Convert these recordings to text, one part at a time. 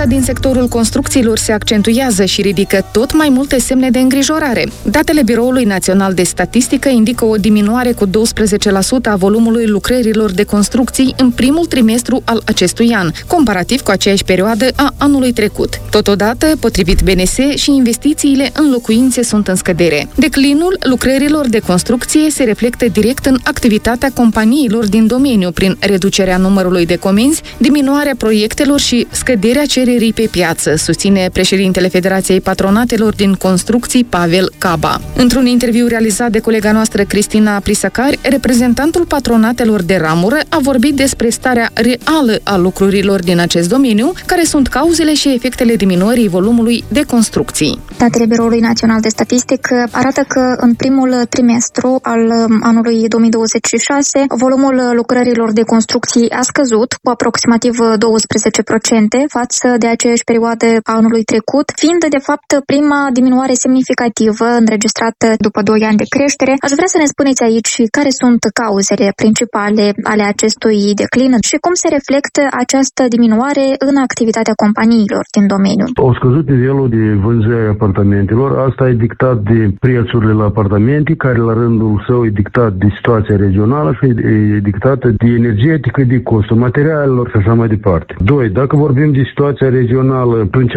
Criza din sectorul construcțiilor se accentuează și ridică tot mai multe semne de îngrijorare. Datele Biroului Național de Statistică indică o diminuare cu 12% a volumului lucrărilor de construcții în primul trimestru al acestui an, comparativ cu aceeași perioadă a anului trecut. Totodată, potrivit BNS, și investițiile în locuințe sunt în scădere. Declinul lucrărilor de construcție se reflectă direct în activitatea companiilor din domeniu, prin reducerea numărului de comenzi, diminuarea proiectelor și scăderea cererii pe piață, susține președintele Federației Patronatelor din Construcții, Pavel Caba. Într-un interviu realizat de colega noastră Cristina Prisacari, reprezentantul patronatelor de ramură a vorbit despre starea reală a lucrurilor din acest domeniu, care sunt cauzele și efectele diminuării volumului de construcții. Datele Biroului Național de Statistică arată că în primul trimestru al anului 2026, volumul lucrărilor de construcții a scăzut cu aproximativ 12% față de aceeași perioadă a anului trecut, fiind de fapt prima diminuare semnificativă înregistrată după 2 ani de creștere. Aș vrea să ne spuneți aici care sunt cauzele principale ale acestui declin și cum se reflectă această diminuare în activitatea companiilor din domeniu. Au scăzut nivelul de vânzare a apartamentelor. Asta e dictat de prețurile la apartamente, care la rândul său e dictat de situația regională și e dictată de energetică, de costul materialelor și așa mai departe. 2. Dacă vorbim de situația regională, atunci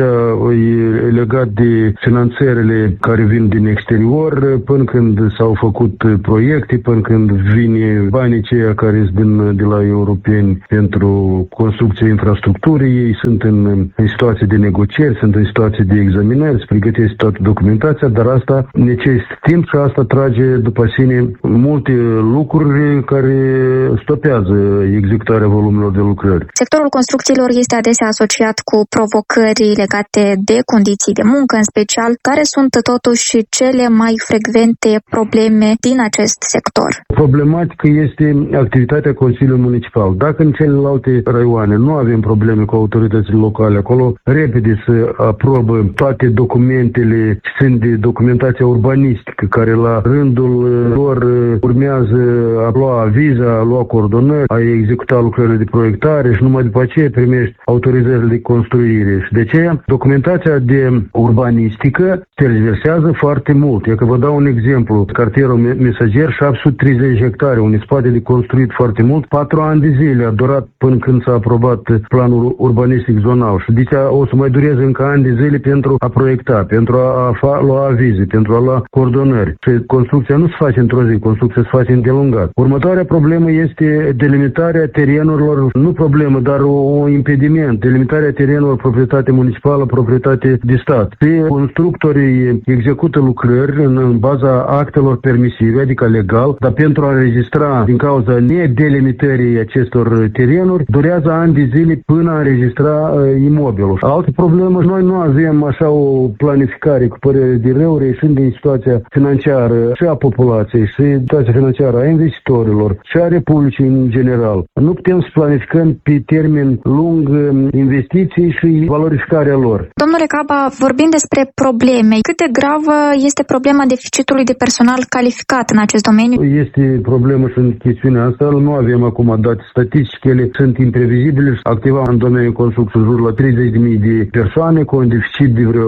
e legat de finanțările care vin din exterior, până când s-au făcut proiecte, până când vine banii ceia care sunt de la europeni pentru construcția infrastructurii, ei sunt în situație de negocieri, sunt în situație de examinări, se pregătesc toată documentația, dar asta necesită timp și asta trage după sine multe lucruri care stopează executarea volumelor de lucrări. Sectorul construcțiilor este adesea asociat cu provocări legate de condiții de muncă, în special, care sunt totuși cele mai frecvente probleme din acest sector. Problematică este activitatea Consiliului Municipal. Dacă în celelalte raioane nu avem probleme cu autoritățile locale, acolo repede se aprobă toate documentele ce sunt de documentația urbanistică, care la rândul lor urmează a lua avize, a lua coordonări, a executa lucrările de proiectare și numai după aceea primești autorizările de construire. Și de aceea documentația de urbanistică tergiversează foarte mult. Eu că vă dau un exemplu. Cartierul Mesager, 730 hectare, unde se poate de construit foarte mult, 4 ani de zile a durat până când s-a aprobat planul urbanistic zonal. Și deci o să mai dureze încă ani de zile pentru a proiecta, pentru a lua avize, pentru a lua coordonări. Și construcția nu se face într-o zi, construcția se face îndelungat. Următoarea problemă este delimitarea terenurilor, nu problemă, dar un impediment, delimitarea terenurilor proprietate municipală, proprietate de stat. Și constructorii execută lucrări în baza actelor permisive, adică legal, dar pentru a înregistra din cauza nedelimitării acestor terenuri, durează ani de zile până a înregistra imobilul. Altă problemă, noi nu avem așa o planificare cu părere de rău, reieșind din situația financiară și a populației, și situația financiară a investitorilor și a Republicii în general. Nu putem să planificăm pe termen lung investiții și valorificarea lor. Domnule Caba, vorbind despre probleme, cât de gravă este problema deficitului de personal calificat în acest domeniu? Este problemă și în chestiunea asta. Nu avem acum date statistice, ele sunt imprevizibile. Activa în domeniul construcției în jur la 30.000 de persoane cu un deficit de vreo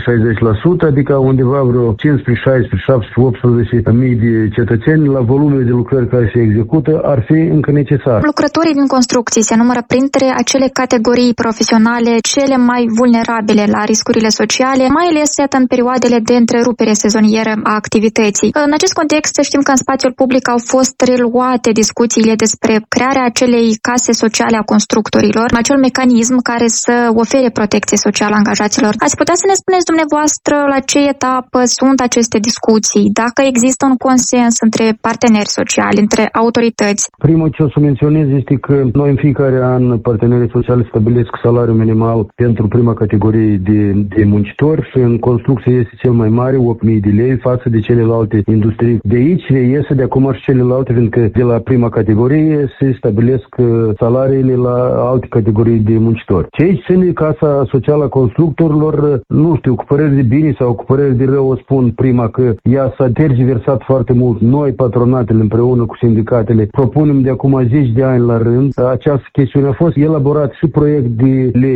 50-60%, adică undeva vreo 15, 16, 17, 18.000 de cetățeni la volumele de lucrări care se execută ar fi încă necesar. Lucrătorii din construcții se numără printre acele categorii profesionale cele mai vulnerabile la riscurile sociale, mai ales în perioadele de întrerupere sezonieră a activității. În acest context, știm că în spațiul public au fost reluate discuțiile despre crearea acelei case sociale a constructorilor, acel mecanism care să ofere protecție socială angajaților. Ați putea să ne spuneți dumneavoastră la ce etapă sunt aceste discuții, dacă există un consens între parteneri sociali, între autorități? Primul ce o să menționez este că noi în fiecare an partenerii sociali stabilesc salariul minimal pentru prima categorie de muncitori și în construcție este cel mai mare, 8.000 de lei, față de celelalte industrii. De aici reiese de acum și celelalte, fiindcă de la prima categorie se stabilesc salariile la alte categorii de muncitori. Ce aici ține Casa Socială a Constructorilor, nu știu, cu părere de bine sau cu părere de rău, o spun prima că ea s-a tergiversat foarte mult. Noi, patronatele, împreună cu sindicatele, propunem de acum 10 de ani la rând. Această chestiune a fost elaborat și proiect de lege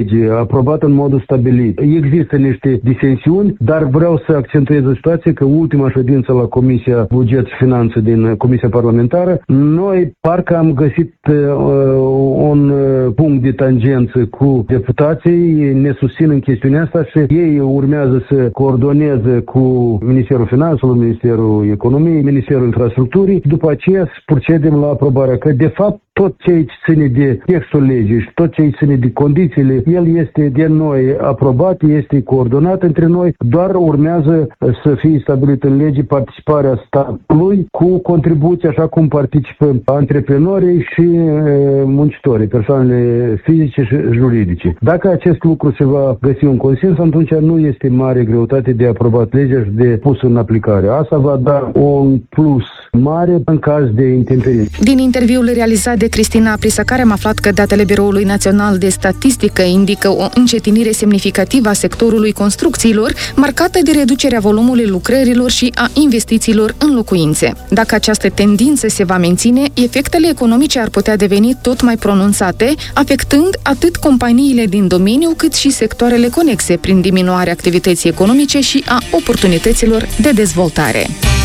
lege aprobată în modul stabilit. Există niște disensiuni, dar vreau să accentuez o situație că ultima ședință la Comisia Buget și Finanțe din Comisia Parlamentară, noi parcă am găsit un punct de tangență cu deputații, ne susțin în chestiunea asta și ei urmează să coordoneze cu Ministerul Finanțelor, Ministerul Economiei, Ministerul Infrastructurii. După aceea procedem la aprobarea, că de fapt tot ce ține de textul legii și tot ce ține de condițiile, el este de noi aprobat, este coordonat între noi, doar urmează să fie stabilit în lege participarea statului cu contribuții, așa cum participă antreprenorii și muncitorii, persoanele fizice și juridice. Dacă acest lucru se va găsi un consens, atunci nu este mare greutate de aprobat legea și de pus în aplicare. Asta va da un plus mare în caz de intemperie. Din interviul realizat de Cristina Prisăcare am aflat că datele Biroului Național de Statistică indică o încetinire semnificativă a sectorului construcțiilor, marcată de reducerea volumului lucrărilor și a investițiilor în locuințe. Dacă această tendință se va menține, efectele economice ar putea deveni tot mai pronunțate, afectând atât companiile din domeniu, cât și sectoarele conexe prin diminuarea activității economice și a oportunităților de dezvoltare.